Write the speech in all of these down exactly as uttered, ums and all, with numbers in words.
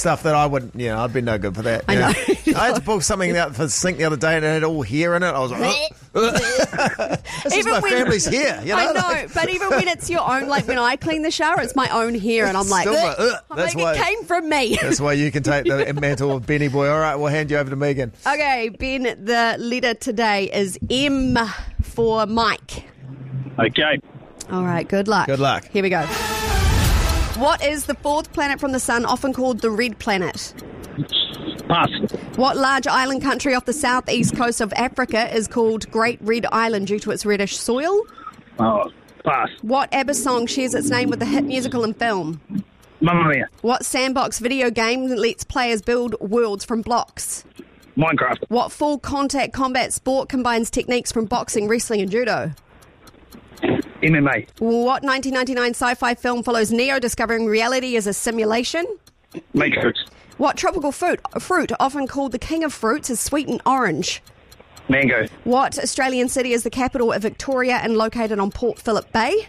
stuff that I wouldn't, you know, I'd be no good for that. I know. know. I had to pull something out for the sink the other day and it had all hair in it. I was like, oh. This is my when, family's hair. You know? I know, but even when it's your own, like when I clean the shower, it's my own hair, and I'm like, Still, ugh. uh, I'm that's like, why, it came from me. That's why you can take the mantle of Benny Boy. All right, we'll hand you over to Megan. Okay, Ben, the letter today is M for Mike. Okay. All right, good luck. Good luck. Here we go. What is the fourth planet from the sun, often called the red planet? Pass. What large island country off the southeast coast of Africa is called Great Red Island due to its reddish soil? Oh, pass. What ABBA song shares its name with the hit musical and film? Mamma Mia. What sandbox video game lets players build worlds from blocks? Minecraft. What full contact combat sport combines techniques from boxing, wrestling and judo? M M A. What nineteen ninety-nine sci-fi film follows Neo discovering reality as a simulation? Matrix. What tropical fruit, fruit often called the king of fruits, is sweet and orange? Mango. What Australian city is the capital of Victoria and located on Port Phillip Bay?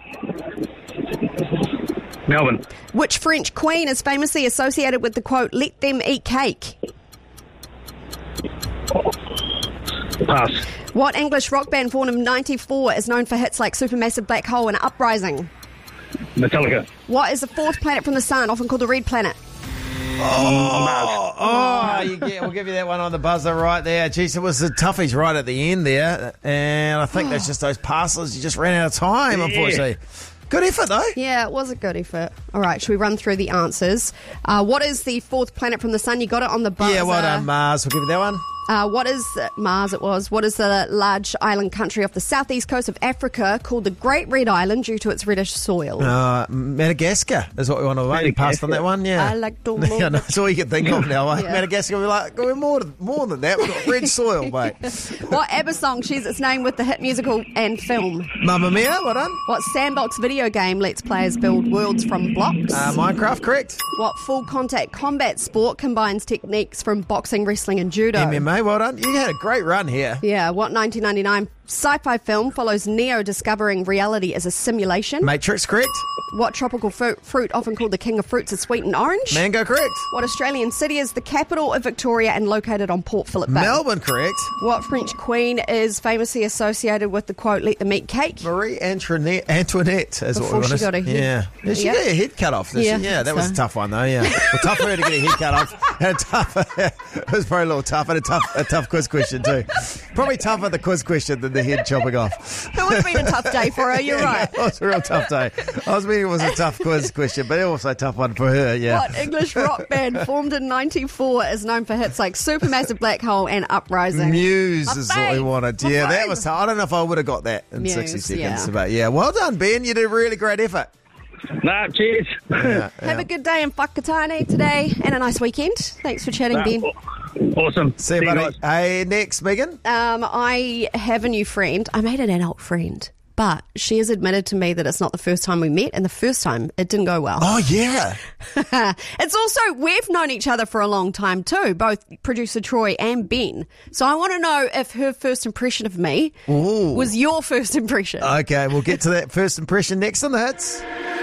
Melbourne. Which French queen is famously associated with the quote, "Let them eat cake"? Pass. What English rock band formed in ninety-four is known for hits like Supermassive Black Hole and Uprising? Metallica. What is the fourth planet from the sun, often called the red planet? Oh, oh, you get, we'll give you that one on the buzzer right there. Jeez, it was the toughies right at the end there. And I think that's just those passes. You just ran out of time, Yeah. unfortunately. Good effort, though. Yeah, it was a good effort. All right, should we run through the answers? Uh, what is the fourth planet from the sun? You got it on the buzzer. Yeah, well done, Mars. We'll give you that one. Uh, what is Mars? It was. What is the large island country off the southeast coast of Africa called the Great Red Island due to its reddish soil? Uh, Madagascar is what we want to know. You passed on that one, yeah. I like to Yeah, no, that's all you can think of now. Eh? Yeah. Madagascar, we're like, we're more, more than that. We've got red soil, mate. What ABBA song shares its name with the hit musical and film? Mamma Mia, well done. What sandbox video game lets players build worlds from blocks? Uh, Minecraft, correct. What full contact combat sport combines techniques from boxing, wrestling and judo? M M A, well done. You had a great run here. Yeah, what nineteen ninety-nine sci-fi film follows Neo discovering reality as a simulation? Matrix, correct. What tropical fruit, fruit often called the king of fruits, is sweet and orange? Mango, correct. What Australian city is the capital of Victoria and located on Port Phillip Bay? Melbourne, correct. What French queen is famously associated with the quote, "Let them eat cake"? Marie Antoinette, Antoinette is Before what we she want got her head- Yeah. yeah she Yeah. got her head cut off. didn't Yeah, she? I yeah think that was so. a tough one, though, yeah. Well, tough for her to get her head cut off. And a tough, it was probably a little tough, and a tough, a tough quiz question, too. Probably tougher the quiz question than the head chopping off. It would have been a tough day for her, you're right. It was a real tough day. I was meaning it was a tough quiz question, but also a tough one for her, yeah. What English rock band formed in ninety-four is known for hits like Supermassive Black Hole and Uprising? Muse My is what we fave. wanted. My Yeah, that fave. was tough. I don't know if I would have got that in Muse, sixty seconds. yeah. But yeah, well done, Ben. You did a really great effort. Nah, cheers. Yeah, Have a good day in Whakatane today and a nice weekend. Thanks for chatting, Nah, Ben. aw- awesome. See you, buddy. guys. Hey, next, Megan. Um, I have a new friend. I made an adult friend, but she has admitted to me that it's not the first time we met, and the first time it didn't go well. Oh, yeah. It's also, we've known each other for a long time too, both producer Troy and Ben. So I want to know if her first impression of me Ooh. was your first impression. Okay, we'll get to that first impression next on the hits.